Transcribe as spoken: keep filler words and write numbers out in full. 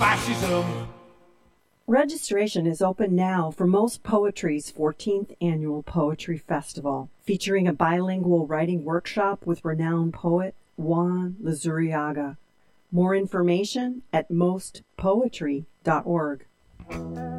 fascism. Registration is open now for Most Poetry's fourteenth Annual Poetry Festival, featuring a bilingual writing workshop with renowned poet Juan Luzuriaga. More information at most poetry dot org.